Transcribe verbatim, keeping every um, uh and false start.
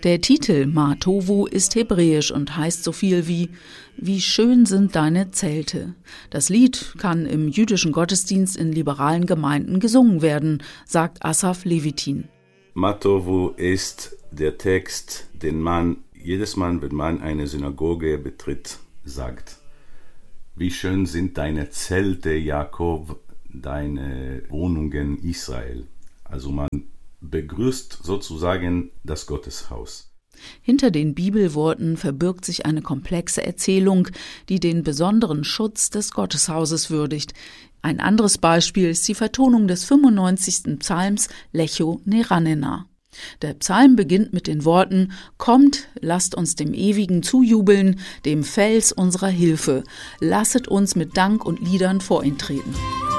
Der Titel Ma Tovu ist hebräisch und heißt so viel wie »Wie schön sind deine Zelte«. Das Lied kann im jüdischen Gottesdienst in liberalen Gemeinden gesungen werden, sagt Asaf Levitin. Ma Tovu ist der Text, den man jedes Mal, wenn man eine Synagoge betritt, sagt. Wie schön sind deine Zelte, Jakob, deine Wohnungen, Israel. Also man begrüßt sozusagen das Gotteshaus. Hinter den Bibelworten verbirgt sich eine komplexe Erzählung, die den besonderen Schutz des Gotteshauses würdigt. Ein anderes Beispiel ist die Vertonung des fünfundneunzigsten Psalms Lecho Neranena. Der Psalm beginnt mit den Worten: »Kommt, lasst uns dem Ewigen zujubeln, dem Fels unserer Hilfe. Lasset uns mit Dank und Liedern vor ihn treten.«